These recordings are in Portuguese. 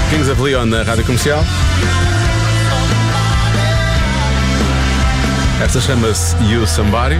Kings of Leon na Rádio Comercial. Esta chama-se You Somebody.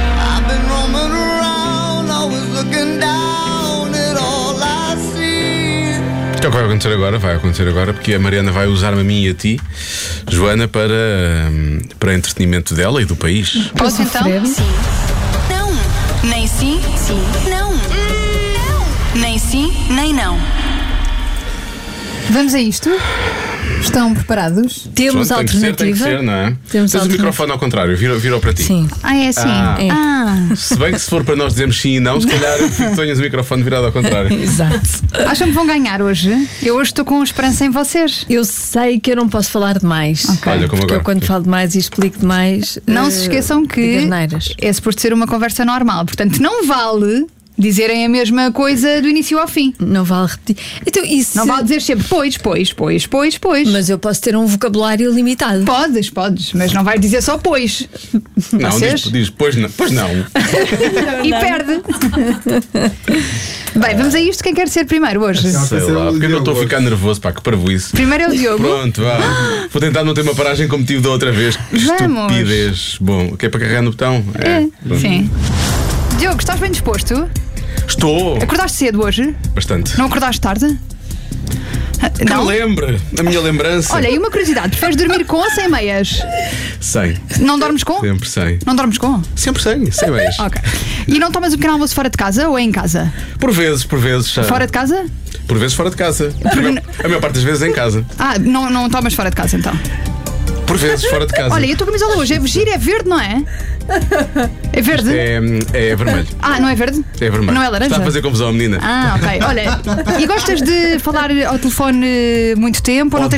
Que é o que vai acontecer agora, porque a Mariana vai usar-me a mim e a ti, Joana, para entretenimento dela e do país. Posso então? Sim. Não. Nem sim, sim. Não. Não. Nem sim, nem não. Vamos a isto? Estão preparados? Temos Joana, alternativa. tem que ser, não é? Temos Tens o microfone ao contrário, virou para ti. Sim. É assim. Se bem que se for para nós dizermos sim e não, se calhar tenhas o microfone virado ao contrário. Exato. Acham que vão ganhar hoje? Eu hoje estou com esperança em vocês. Eu sei que eu não posso falar demais. Ok. Olha, como Porque agora. eu quando falo demais e explico demais. Não se esqueçam que digo asneiras. é suposto ser uma conversa normal. Portanto, não vale dizerem a mesma coisa do início ao fim. Não vale repetir. Então, isso. Não vale dizer sempre pois. Mas eu posso ter um vocabulário limitado. Podes, mas não vai dizer só pois. Não, Vocês? diz pois não. E perde. Bem, vamos a isto. Quem quer ser primeiro hoje? Sei lá, porque eu estou a ficar nervoso, pá, que parvoíce. Primeiro é o Diogo. Pronto, vá. Vou tentar não ter uma paragem como tive da outra vez. Que Vamos. estupidez. Bom, o que é para carregar no botão? Pronto. Sim. Diogo, estás bem disposto? Estou. Acordaste cedo hoje? Bastante. Não acordaste tarde? Que me lembre, a minha lembrança. Olha, e uma curiosidade: preferes dormir com ou sem meias? Sem. Não dormes com? Sempre sem. Não dormes com? Sempre sem meias. Ok. E não tomas um pequeno almoço fora de casa ou é em casa? Por vezes. Fora de casa? Por vezes fora de casa. A maior parte das vezes em casa. Ah, não tomas fora de casa então. Por vezes fora de casa. Olha, e a tua camisola hoje é verde, não é? É verde? É vermelho. Ah, não é verde? É vermelho. Não é laranja? Está a fazer confusão, menina. Ah, ok. Olha, e gostas de falar ao telefone muito tempo ou não tens